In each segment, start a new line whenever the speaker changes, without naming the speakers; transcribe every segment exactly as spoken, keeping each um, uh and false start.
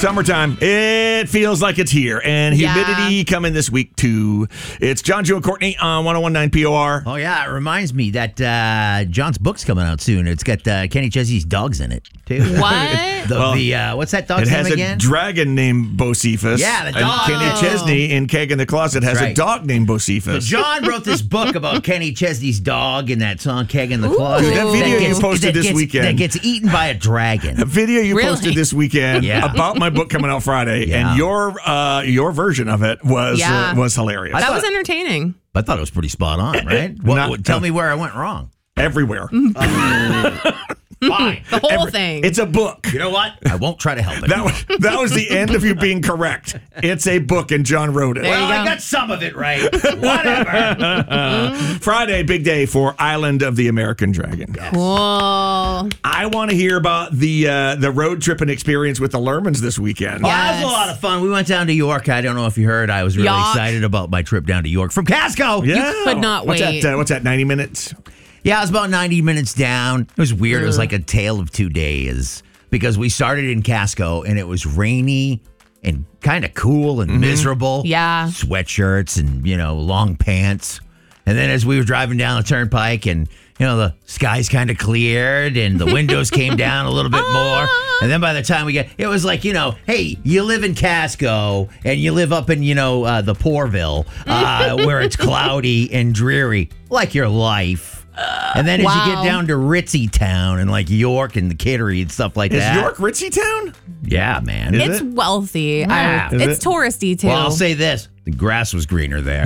Summertime. It feels like it's here. And humidity
Yeah.
coming this week, too. It's John, Joe, and Courtney on one oh one point nine P O R.
Oh, yeah. It reminds me that uh, John's book's coming out soon. It's got uh, Kenny Chesney's dogs in it, too.
What?
the,
Well,
the uh, What's that dog's
It
name
has a
again?
dragon named Bocephus.
Yeah, the
And
dog.
Kenny Chesney in Keg in the Closet has
That's
a
right.
dog named
So
Bocephus.
John wrote this book about Kenny Chesney's dog in that song Keg in the Closet.
Dude, that video you posted
that
this
gets,
weekend.
That gets eaten by a dragon.
A video you
Really?
posted this weekend
Yeah.
about my book coming out Friday,
Yeah.
and your uh, your version of it was
Yeah.
uh, was hilarious.
That was entertaining.
I thought it was pretty spot on, right? What,
Not-
what- tell me where I went wrong.
Everywhere.
Fine.
The whole
Every-
thing.
It's a book.
You know what? I won't try to help it.
That was that was the end of you being correct. It's a book, and John wrote it.
There
well,
you go.
I got some of it right. Whatever.
Friday, big day for Island of the American Dragon.
Cool.
I want to hear about the uh, the road tripping experience with the Lermans this weekend.
Well, that was
Yes.
a lot of fun. We went down to York. I don't know if you heard. I was really
York.
excited about my trip down to York from Casco.
Yeah.
could not
what's
wait.
That, uh, what's that, ninety minutes?
Yeah, it was about ninety minutes down. It was weird. It was like a tale of two days because we started in Casco and it was rainy and kind of cool and miserable.
Yeah.
Sweatshirts and, you know, long pants. And then as we were driving down the turnpike and, you know, the skies kind of cleared and the windows came down a little bit more. And then by the time we get, it was like, you know, hey, you live in Casco and you live up in, you know, uh, the Poorville uh, where it's cloudy and dreary, like your life. And then as you
Wow.
get down to Ritzy Town and like York and the Kittery and stuff like
Is
that.
York Ritzy Town?
Yeah, man.
It's wealthy.
Yeah.
I,
Is
it's
it?
touristy, too.
Well, I'll say this. The grass was greener there.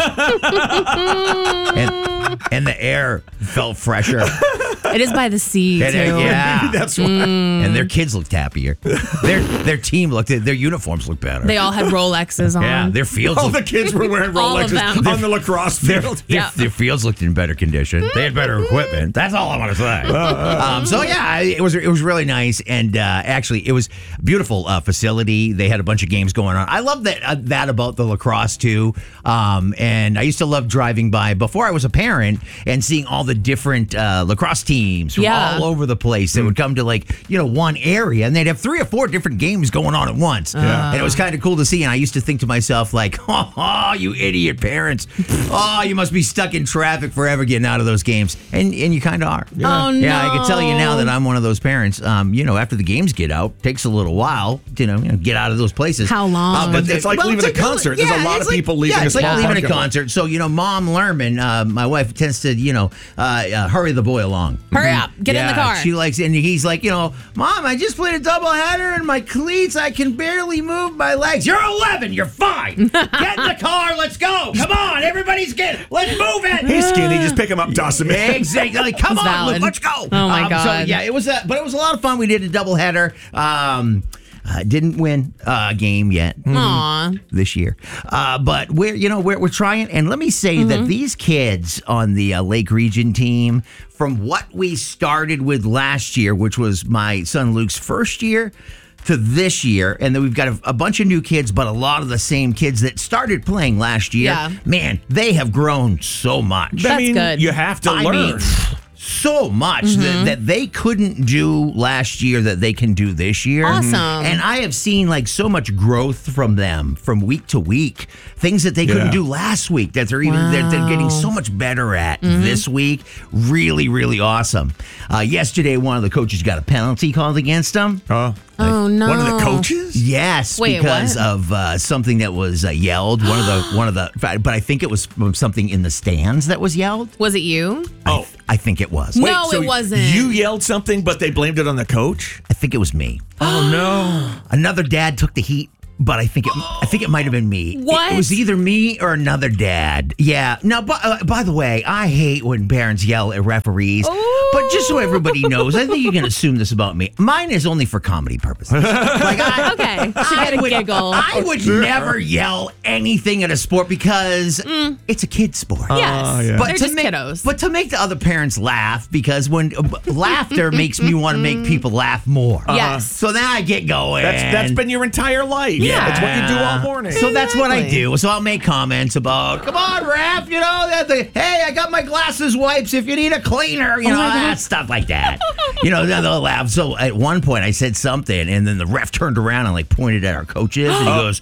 and, and the air felt fresher.
It is by the sea,
And,
too.
uh, yeah.
That's why.
And their kids looked happier. Their their team looked, their uniforms looked better.
They all had Rolexes on.
yeah, their fields
All
looked,
the kids were wearing
All of
Rolexes
them.
on the lacrosse
their,
field.
their,
Yeah.
their fields looked in better condition. They had better equipment. That's all I want to say. Um, so yeah, it was it was really nice, and uh, actually it was a beautiful uh, facility. They had a bunch of games going on. I love that uh, that about the lacrosse too. Um, and I used to love driving by before I was a parent and seeing all the different uh, lacrosse teams from
Yeah.
all over the place. They would come to like you know one area, and they'd have three or four different games going on at once.
Yeah.
And it was kind of cool to see. And I used to think to myself like, oh, you idiot parents. Oh, you must be stuck in traffic forever getting out of those games. And and you kind of are.
Oh, no.
Yeah, I can tell you now that I'm one of those parents. Um, you know, after the games get out, takes a little while to you know, you know get out of those places.
How long?
Uh,
It's- it's like leaving a
it's
concert. There's a lot
it's
of people leaving
yeah,
a
it's like
small
leaving a
parking lot.
concert. So you know, Mom Lerman, uh, my wife tends to you know uh, uh, hurry the boy along.
Hurry up. Get in the
Yeah,
car.
She likes, and he's like, you know, Mom, I just played a doubleheader and my cleats, I can barely move my legs. You're eleven. You're fine. Get in the car. Let's go. Come on, everybody's getting. Let's move it.
He's skinny. Just pick him up, toss him in.
Exactly. Come
It's
on,
valid.
let's go.
Oh, my
Um, So
God.
yeah, it was a, but it was a lot of fun. We did a doubleheader. Um, uh, didn't win a game yet
Aw.
this year, uh, but we're you know we're we're trying. And let me say that these kids on the uh, Lake Region team, from what we started with last year, which was my son Luke's first year, to this year, and then we've got a, a bunch of new kids, but a lot of the same kids that started playing last year.
Yeah.
Man, they have grown so much.
I
That's
mean,
good.
you have to
I
learn.
mean, so much that, that they couldn't do last year that they can do this year.
Awesome.
And I have seen like so much growth from them from week to week. Things that they couldn't
Yeah.
do last week that they're even they're, they're getting so much better at this week. Really, really awesome. Uh, yesterday, one of the coaches got a penalty called against them.
Oh,
Oh, no.
one of the coaches?
Yes,
Wait,
because
what?
of uh, something that was uh, yelled. One of the one of the, but I think it was from something in the stands that was yelled.
Was it you?
Oh.
I think it was.
No,
Wait, so
it wasn't.
You yelled something, but they blamed it on the coach?
I think it was me.
Oh, no.
Another dad took the heat, but I think it I think it might have been me. It-
What?
It, was either me or another dad. Yeah. Now, by, uh, by the way, I hate when parents yell at referees. But just so everybody knows, I think you can assume this about me. Mine is only for comedy purposes. Like I,
Okay. Should
I
get a
would,
giggle.
I would never yell anything at a sport because it's a kid sport.
yes.
Oh, yeah.
They're
to
just
make,
kiddos.
But to make the other parents laugh, because when uh, laughter makes me want to make people laugh more.
Yes.
So then I get going.
That's that's been your entire life.
Yeah.
It's what you do all morning.
So that's what I
Exactly.
do. So I'll make comments about, come on, ref, you know, that the, hey, I got my glasses wipes if you need a cleaner, you know,
my God.
that stuff like that. You know, then they'll laugh. So at one point I said something, and then the ref turned around and like pointed at our coaches, and he goes,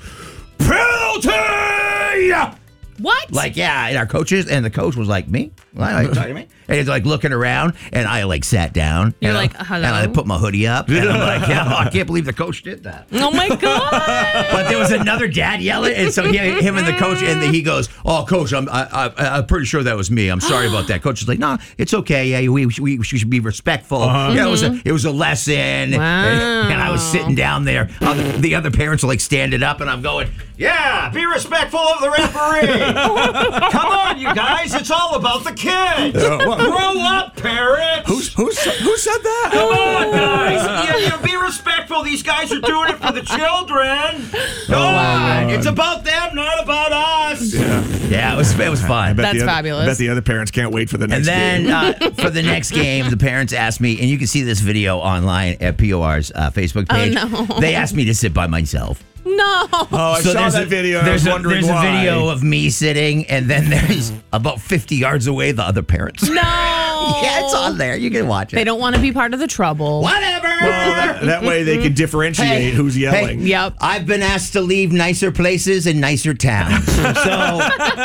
penalty!
What?
Like, yeah, and our coaches, and the coach was like, me? Why are you talking to me? And he's like looking around, and I like sat down.
You're
and I-
like, hello?
And I put my hoodie up, and I'm like, yeah, I can't believe the coach did that.
Oh my God.
But there was another dad yelling, and so he, him and the coach, and he goes, "Oh, coach, I'm I, I, I'm pretty sure that was me. I'm sorry about that." Coach is like, "No, it's okay. Yeah, we we, we should be respectful.
Uh-huh.
Yeah, it was a it was a lesson."
Wow.
And, and I was sitting down there. Other, the other parents are like standing up, and I'm going, "Yeah, be respectful of the referee. Come on, you guys. It's all about the kids. Grow up, parents."
Who's, who's, who said that?
Come on, guys. You, you be respectful. These guys are doing it for the children. Come on. It's about them, not about us.
Yeah.
Yeah, it was it was
I
fun.
bet
That's
the other,
fabulous.
I bet the other parents can't wait for the
And
next
then
game.
uh, for the next game, the parents asked me, and you can see this video online at P O R's uh, Facebook page.
Oh, no.
They asked me to sit by myself.
No.
Oh, I
So
saw
there's
that
a,
video. and I
There's,
was
a,
wondering
there's
why.
a video of me sitting, and then there's about fifty yards away the other parents.
No.
Yeah, it's on there. You can watch it.
They don't want to be part of the trouble.
Whatever.
Well, that, that way they can differentiate
Hey,
who's yelling.
hey,
Yep.
I've been asked to leave nicer places and nicer towns. So,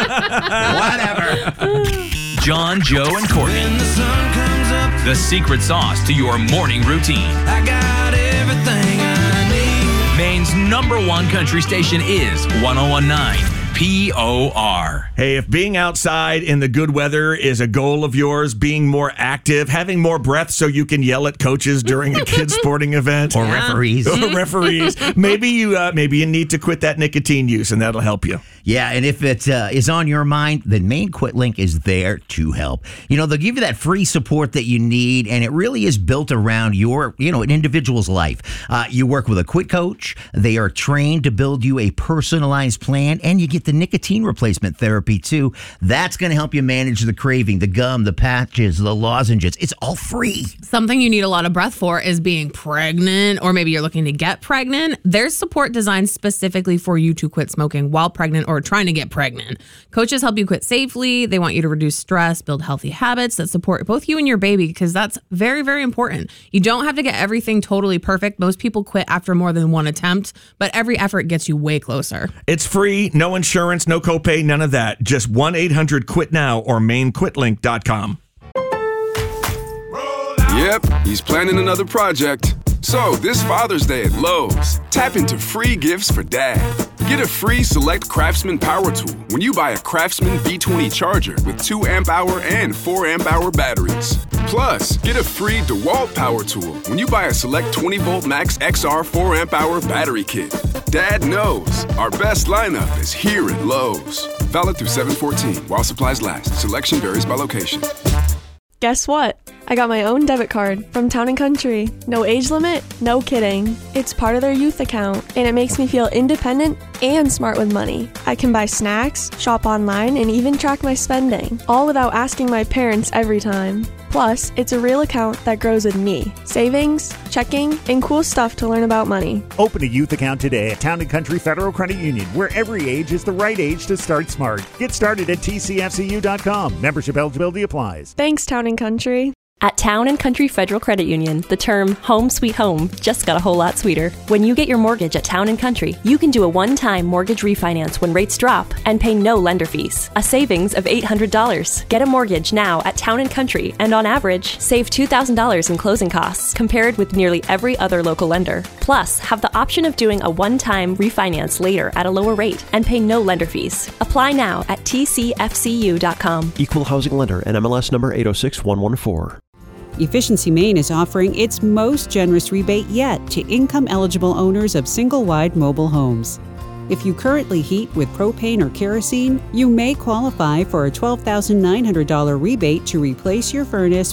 whatever.
John, Joe, and Courtney.
When the sun comes up,
The secret sauce to your morning routine.
I got everything I need.
Maine's number one country station is one oh one point nine P O R.
Hey, if being outside in the good weather is a goal of yours, being more active, having more breath so you can yell at coaches during a kid's sporting event,
Or referees.
or referees, maybe you uh, maybe you need to quit that nicotine use, and that'll help you.
Yeah, and if it uh, is on your mind, then Maine Quit Link is there to help. You know, they'll give you that free support that you need, and it really is built around your, you know, an individual's life. Uh, you work with a quit coach. They are trained to build you a personalized plan, and you get the nicotine replacement therapy, too. That's going to help you manage the craving, the gum, the patches, the lozenges. It's all free.
Something you need a lot of breath for is being pregnant, or maybe you're looking to get pregnant. There's support designed specifically for you to quit smoking while pregnant or trying to get pregnant. Coaches help you quit safely. They want you to reduce stress, build healthy habits that support both you and your baby, because that's very, very important. You don't have to get everything totally perfect. Most people quit after more than one attempt, but every effort gets you way closer.
It's free, no insurance, no copay, none of that. Just one eight hundred quit now or maine quit link dot com.
Yep, he's planning another project. So, this Father's Day at Lowe's, tap into free gifts for dad. Get a free Select Craftsman power tool when you buy a Craftsman V twenty charger with two amp hour and four amp hour batteries. Plus, get a free DeWalt power tool when you buy a Select twenty volt Max X R four amp hour battery kit. Dad knows our best lineup is here at Lowe's. Valid through seven fourteen while supplies last. Selection varies by location.
Guess what? I got my own debit card from Town and Country. No age limit, no kidding. It's part of their youth account, and it makes me feel independent and smart with money. I can buy snacks, shop online, and even track my spending, all without asking my parents every time. Plus, it's a real account that grows with me. Savings, checking, and cool stuff to learn about money.
Open a youth account today at Town and Country Federal Credit Union, where every age is the right age to start smart. Get started at T C F C U dot com. Membership eligibility applies.
Thanks, Town and Country.
At Town and Country Federal Credit Union, the term home sweet home just got a whole lot sweeter. When you get your mortgage at Town and Country, you can do a one-time mortgage refinance when rates drop and pay no lender fees. A savings of eight hundred dollars. Get a mortgage now at Town and Country and on average, save two thousand dollars in closing costs compared with nearly every other local lender. Plus, have the option of doing a one-time refinance later at a lower rate and pay no lender fees. Apply now at T C F C U dot com.
Equal housing lender and M L S number eight oh six one one four.
Efficiency Maine is offering its most generous rebate yet to income-eligible owners of single-wide mobile homes. If you currently heat with propane or kerosene, you may qualify for a twelve thousand nine hundred dollars rebate to replace your furnace